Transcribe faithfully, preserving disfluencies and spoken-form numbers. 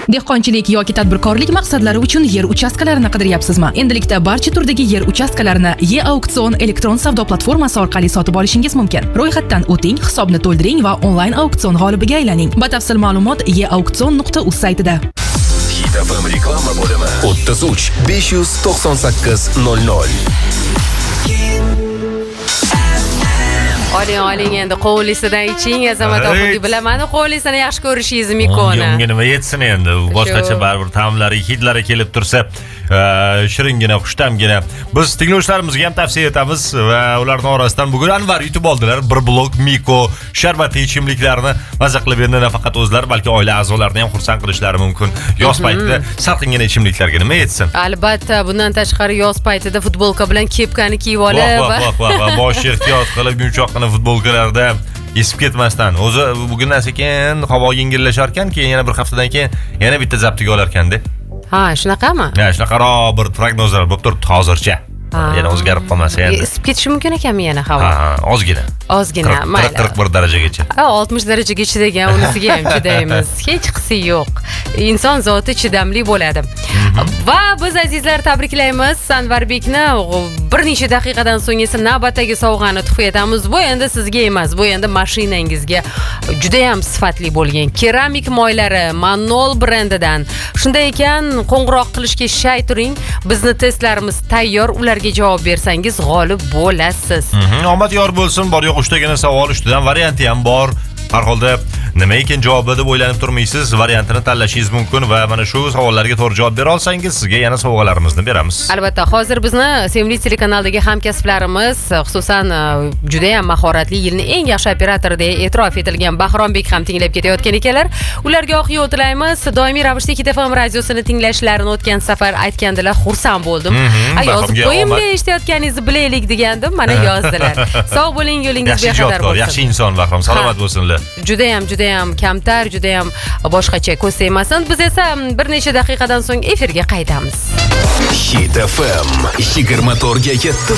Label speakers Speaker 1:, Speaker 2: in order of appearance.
Speaker 1: Dehqonchilik yoki tadbirkorlik maqsadlari uchun yer uchastkalarini qidiryapsizmi? Endilikda barcha turdagi yer uchastkalarini E-Auksion elektron savdo platformasi orqali sotib olishingiz mumkin. Ro'yxatdan o'ting, hisobni to'ldiring va onlayn auksion g'olibiga aylaning. Batafsil ma'lumot e auksion nuqta uz saytida.
Speaker 2: Hit F M reklama bo'limi o'ttiz uch besh yuz to'qson sakkiz nol nol.
Speaker 3: Oling oling endi qovlisidan iching, azamat oxirgi bilaman, qovlisini yaxshi ko'rishingiz mumkin.
Speaker 4: Unga nima yetsin endi, boshqacha baribir ta'mlari, hidlari kelib tursa, shiringina, xushtamgina. Biz tinglovchilarimizga ham tavsiya etamiz va ularning orasidan bugun Anvar yutib oldilar. Bir blok Miko sharbatli ichimliklarni maza qilib endi nafaqat o'zlari, balki oila a'zolarini ham xursand qilishlari mumkin. Yoz paytida salqingina ichimliklarga nima yetsin?
Speaker 3: Albatta, bundan tashqari yoz paytida futbolka bilan kepkani kiyib olib,
Speaker 4: va bosh ehtiyot qilib yumshoq futbolkalarda esib ketmasdan. O'zi bugundan sekin havo yengillashar ekan, keyin yana bir haftadan keyin yana bitta zaptiga olar ekanda.
Speaker 3: Ha, shunaqami?
Speaker 4: Ha, shunaqaro bir prognozlar bo'lib turibdi hozircha. Yana o'zgarib qolmasa endi.
Speaker 3: Isib ketishi mumkin ekanmi yana havo?
Speaker 4: Ha, ozgina.
Speaker 3: Ozgina, mayli.
Speaker 4: qirq bir darajagacha.
Speaker 3: Ha, oltmish darajagacha degan unisiga ham chidaymiz. Hech qisi yo'q. Inson zoti chidamli bo'ladi. Va biz azizlar tabriklaymiz Anvarbekni. Bir necha daqiqadan so'ng esa navbatdagi sovg'ani tuhfa etamiz. Bu endi sizga emas, bu endi mashinangizga juda ham sifatli bo'lgan keramik moylari Manol brendidan. Shunday ekan, qo'ng'iroq qilishga shay turing. Bizni testlarimiz tayyor. Ularga javob bersangiz g'olib bo'lasiz.
Speaker 4: Omad yor bo'lsin. Bor yo'q uchtagina savol ustidan varianti ham bor. Har holda nima ekan javobi deb o'ylanib turmaysiz, variantini tanlashingiz mumkin va mana shu savollarga to'g'ri javob bera olsangiz sizga yana sovg'alarimizni beramiz.
Speaker 3: Albatta, hozir bizni Sevimli telekanaldagi hamkasblarimiz, xususan juda ham mahoratli, yilning eng yaxshi operatori deb e'tirof etilgan Bahrombek ham tinglab ketayotgan ekanlar. Ularga oq yo'l tilaymiz. Doimiy ravishda Hit F M radiosini tinglashlarini o'tgan safar aytgandilar, xursand bo'ldim. Yozib qo'yimli eshitayotganingizni bilaylik degandim, mana yozdilar. Sog' bo'ling, yo'lingiz bexatar bo'lsin.
Speaker 4: Yaxshi inson Bahrom, salomat bo'lsinlar.
Speaker 3: Juda ham juda ham kamtar, juda ham boshqacha ko'z tegmasin. Biz esa bir necha daqiqadan so'ng efirga qaytamiz.
Speaker 2: Hit F M yigirma to'rtga yetti